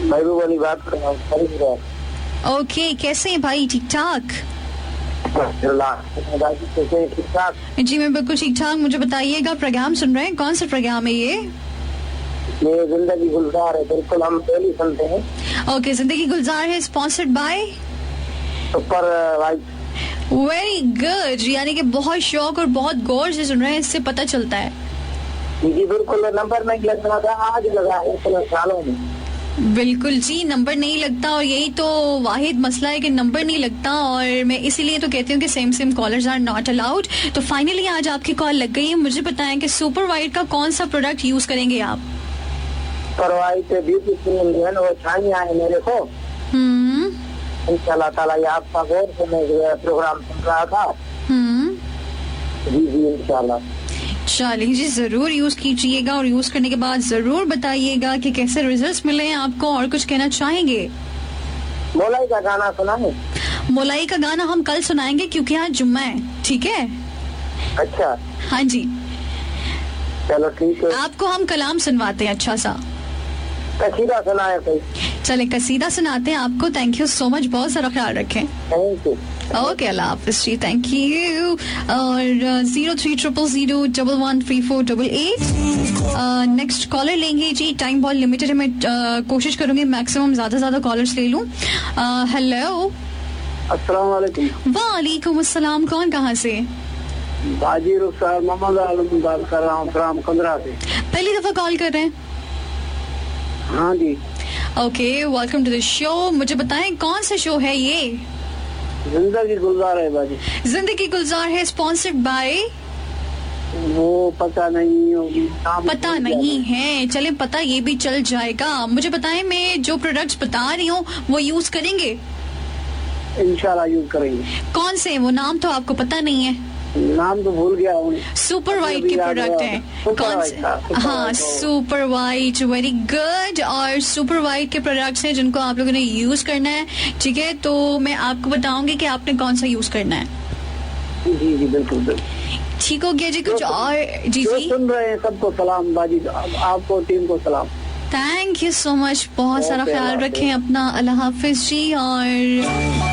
महबूब वाली बात कर रहा हूँ। ओके, कैसे हैं भाई? ठीक ठाक? ठीक ठाक जी मैं बिल्कुल ठीक ठाक। मुझे बताइएगा, प्रोग्राम सुन रहे हैं? कौन सा प्रोग्राम है ये? जिंदगी गुलजार है, बिल्कुल हम डेली सुनते हैं। ओके, जिंदगी गुलजार है, स्पॉन्सर्ड बाय सुपर भाई। वेरी गुड, यानी कि बहुत शौक और बहुत गौर से सुन रहे हैं, इससे पता चलता है। जी बिल्कुल, नंबर नहीं लग रहा था, आज लगा है इतने सालों में। बिल्कुल जी, नंबर नहीं लगता और यही तो वाहिद मसला है कि नंबर नहीं लगता, और मैं इसीलिए तो कहती हूँ कि same callers are not allowed. तो फाइनली आज आपकी कॉल लग गई है। मुझे बताएं कि सुपर वाइट का कौन सा प्रोडक्ट यूज करेंगे आप? सुपर वाइट ब्यूटी क्रीम जो है ना, वो छानिया है मेरे को। इंशाल्लाह ताला, ये आपका गौर से मैं प्रोग्राम सुन रहा था। जी इंशाल्लाह। चलिए जी, जरूर यूज कीजिएगा और यूज करने के बाद जरूर बताइएगा कि कैसे रिजल्ट्स मिले हैं आपको। और कुछ कहना चाहेंगे? मोलाई का गाना सुना है? मोलाई का गाना हम कल सुनाएंगे क्योंकि आज जुम्मा है, ठीक है? अच्छा, हाँ जी, चलो ठीक है। आपको हम कलाम सुनवाते हैं, अच्छा सा कसीदा सुनाए कोई। चले कसीदा सुनाते हैं आपको। थैंक यू सो मच, बहुत सारा ख्याल रखें। Thank you. ओके, अल्लाह हाफिज़ जी, थैंक यू। और 0300013488 नेक्स्ट कॉलर लेंगे जी। टाइम बहुत लिमिटेड है, मैं कोशिश करूंगी मैक्सिमम ज्यादा कॉलर्स ले लूं। हेलो, अस्सलाम वालेकुम। वालेकुम अस्सलाम। कौन कहाँ से? बाजी रुखसार मोहम्मद आलम बात कर रहा हूँ फ्राम कंदरा से। पहली दफा कॉल कर रहे हैं? हाँ जी। Okay, welcome to the show. मुझे बताएं कौन सा शो है ये? जिंदगी गुलजार है बाजी। जिंदगी गुलजार है, स्पॉन्सर्ड बाय? वो पता नहीं होगी, पता नहीं है, चले पता ये भी चल जाएगा। मुझे बताएं, मैं जो प्रोडक्ट्स बता रही हूँ वो यूज करेंगे? इंशाल्लाह यूज करेंगे। कौन से? वो नाम तो आपको पता नहीं है? नाम तो भूल गया हूँ। सुपर वाइट के प्रोडक्ट है। कौन से? हाँ, सुपर वाइट, वेरी गुड। और सुपर वाइट के प्रोडक्ट्स हैं जिनको आप लोगों ने यूज करना है, ठीक है? तो मैं आपको बताऊंगी कि आपने कौन सा यूज करना है। जी जी बिल्कुल। ठीक हो गया जी। कुछ और? जी जी, सुन रहे हैं सबको सलाम बाजी, आपको टीम को सलाम। थैंक यू सो मच, बहुत सारा ख्याल रखें अपना। अल्लाह हाफिज जी। और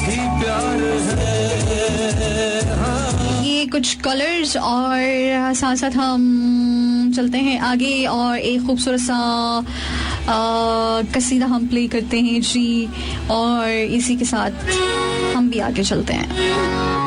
ये कुछ कलर्स और साथ साथ हम चलते हैं आगे और एक खूबसूरत सा कसीदा हम प्ले करते हैं जी, और इसी के साथ हम भी आगे चलते हैं।